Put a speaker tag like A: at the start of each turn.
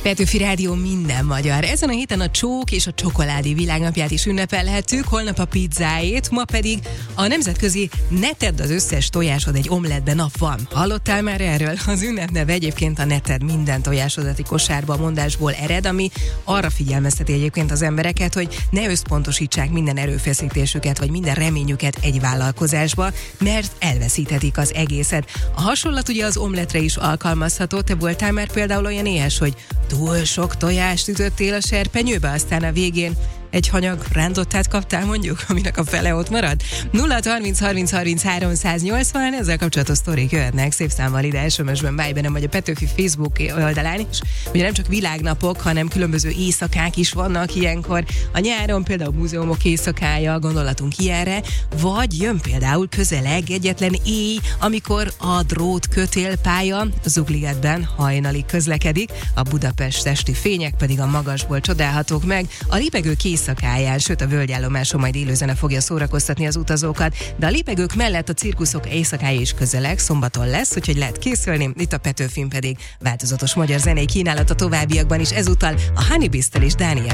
A: Petőfi Rádió minden magyar. Ezen a héten a csók és a csokoládé világnapját is ünnepelhettük, holnap a pizzáét, ma pedig a nemzetközi ne tedd az összes tojásod egy omletbe nap van. Hallottál már erről? Az ünnepneve egyébként a ne tedd minden tojásodat egy kosárba mondásból ered, ami arra figyelmezteti egyébként az embereket, hogy ne összpontosítsák minden erőfeszítésüket vagy minden reményüket egy vállalkozásba, mert elveszíthetik az egészet. A hasonlat ugye az omletre is alkalmazható. Te voltál már például olyan éhes, hogy túl sok tojást ütöttél a serpenyőbe, aztán a végén egy hanyag rántottát kaptál mondjuk, aminek a fele ott marad? 0-30-30-33-180, ezzel kapcsolatos sztorik jöhetnek szép számmal ide SMS-ben, Viberen vagy a Petőfi Facebook oldalán is. Ugye nem csak világnapok, hanem különböző éjszakák is vannak ilyenkor. A nyáron például múzeumok éjszakája, gondolatunk ilyenre, vagy jön például közeleg egyetlen éj, amikor a drót kötélpálya Zugligetben hajnalig közlekedik, a budapesti fények pedig a magasból csodálhatók meg. A lépegők éjszakáján, sőt a völgyállomáson majd élőzene fogja szórakoztatni az utazókat, de a lépegők mellett a cirkuszok éjszakája is közeleg, szombaton lesz, úgyhogy lehet készülni, itt a Petőfin pedig változatos magyar zenei kínálat a továbbiakban is, ezúttal a Honey Beast-tel és Dániel